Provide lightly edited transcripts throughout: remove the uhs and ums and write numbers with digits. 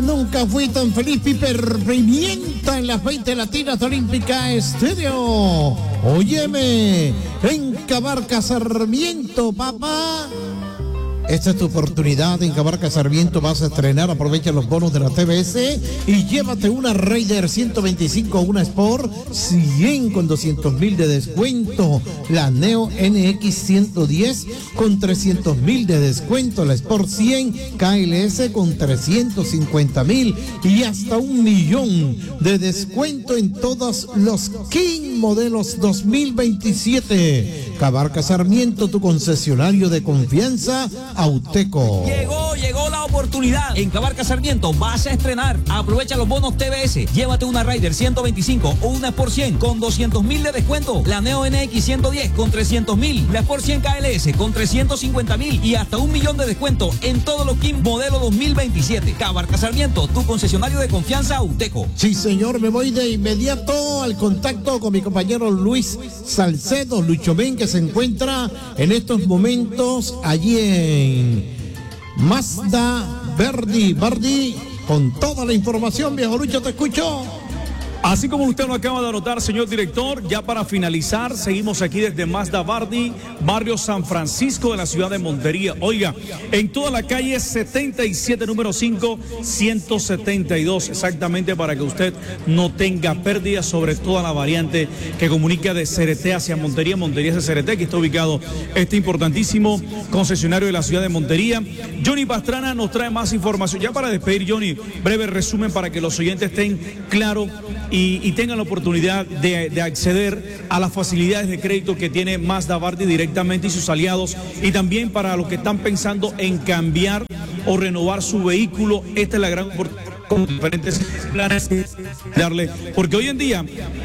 Nunca fui tan feliz, Piper Pimienta en las 20 Latinas Olímpica Estéreo. Óyeme, en Cabarca Sarmiento, papá. Esta es tu oportunidad. En Cabarca Sarmiento vas a estrenar. Aprovecha los bonos de la TBS y llévate una Raider 125 o una Sport 100 con 200,000 de descuento. La Neo NX 110 con 300,000 de descuento. La Sport 100 KLS con 350,000 y hasta 1,000,000 de descuento en todos los King modelos 2027. Cabarca Sarmiento, tu concesionario de confianza, Auteco. Llegó la oportunidad. En Cabarca Sarmiento vas a estrenar. Aprovecha los bonos TBS. Llévate una Raider 125 o una Sport 100 con 200,000 de descuento. La Neo NX 110 con 300,000. La Sport 100 KLS con 350,000 y hasta 1,000,000 de descuento en todos los Kim modelo 2027. Cabarca Sarmiento, tu concesionario de confianza, Auteco. Sí, señor, me voy de inmediato al contacto con mi compañero Luis Salcedo, Lucho Ben, que se encuentra en estos momentos allí en Mazda Verdi, con toda la información. Viejo Lucho, te escucho. Así como usted lo acaba de anotar, señor director, ya para finalizar, seguimos aquí desde Mazda Bardi, barrio San Francisco de la ciudad de Montería. Oiga, en toda la calle 77, número 5, 172, exactamente para que usted no tenga pérdidas sobre toda la variante que comunica de Cereté hacia Montería. Montería es Cereté, que está ubicado este importantísimo concesionario de la ciudad de Montería. Johnny Pastrana nos trae más información. Ya para despedir, Johnny, breve resumen para que los oyentes estén claros y tengan la oportunidad de acceder a las facilidades de crédito que tiene Mazda Bardi directamente y sus aliados, y también para los que están pensando en cambiar o renovar su vehículo. Esta es la gran oportunidad con diferentes planes darle, porque hoy en día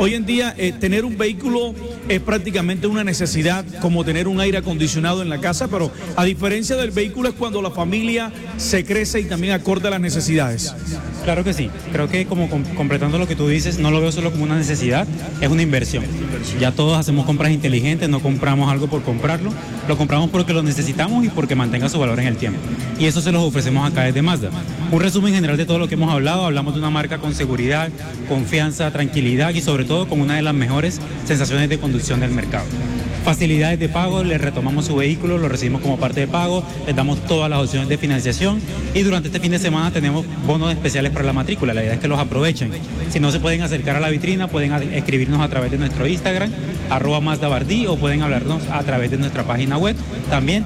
tener un vehículo es prácticamente una necesidad, como tener un aire acondicionado en la casa, pero a diferencia del vehículo es cuando la familia se crece y también acorde a las necesidades. Claro que sí, creo que como completando lo que tú dices, no lo veo solo como una necesidad, es una inversión. Ya todos hacemos compras inteligentes, no compramos algo por comprarlo, lo compramos porque lo necesitamos y porque mantenga su valor en el tiempo. Y eso se los ofrecemos acá desde Mazda. Un resumen general de todo lo que hemos hablado: hablamos de una marca con seguridad, confianza, tranquilidad y sobre todo con una de las mejores sensaciones de conducción del mercado. Facilidades de pago, le retomamos su vehículo, lo recibimos como parte de pago, les damos todas las opciones de financiación y durante este fin de semana tenemos bonos especiales para la matrícula. La idea es que los aprovechen. Si no se pueden acercar a la vitrina, pueden escribirnos a través de nuestro Instagram, @MazdaBardi, o pueden hablarnos a través de nuestra página web, también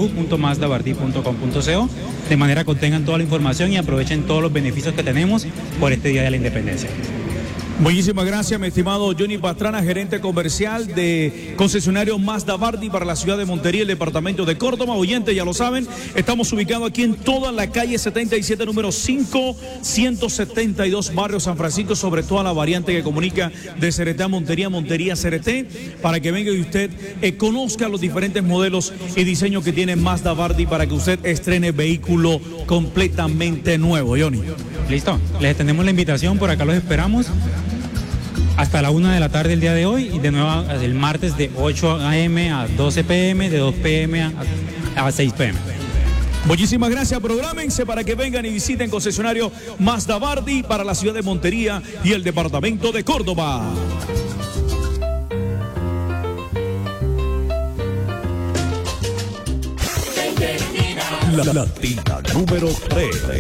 www.mazdabardi.com.co, de manera que obtengan toda la información y aprovechen todos los beneficios que tenemos por este Día de la Independencia. Muchísimas gracias, mi estimado Johnny Pastrana, gerente comercial de concesionario Mazda Bardi para la ciudad de Montería, el departamento de Córdoba. Oyentes, ya lo saben, estamos ubicados aquí en toda la calle 77, número 5, 172, barrio San Francisco, sobre toda la variante que comunica de Cereté a Montería, Montería Cereté, para que venga y usted conozca los diferentes modelos y diseños que tiene Mazda Bardi para que usted estrene vehículo completamente nuevo. Johnny. Listo, les extendemos la invitación, por acá los esperamos hasta la 1 de la tarde el día de hoy y de nuevo el martes de 8 a.m. a 12 p.m., de 2 p.m. a 6 p.m. Muchísimas gracias, prográmense para que vengan y visiten concesionario Mazda Bardi para la ciudad de Montería y el departamento de Córdoba. La Latina número 3.